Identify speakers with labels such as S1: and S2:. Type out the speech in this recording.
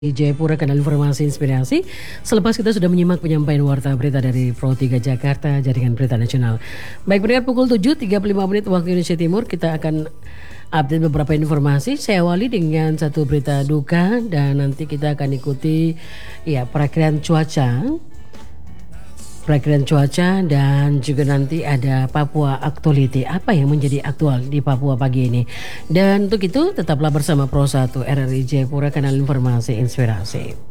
S1: Di Jayapura, Kanal Informasi Inspirasi. Selepas kita sudah menyimak penyampaian warta berita dari Pro 3 Jakarta, Jaringan Berita Nasional. Baik, pendengar, pukul 7.35 menit waktu Indonesia Timur, kita akan update beberapa informasi. Saya awali dengan satu berita duka dan nanti kita akan ikuti perakiraan cuaca dan juga nanti ada Papua Actuality, apa yang menjadi aktual di Papua pagi ini. Dan untuk itu tetaplah bersama Pro 1 RRI Jayapura, Kanal Informasi Inspirasi.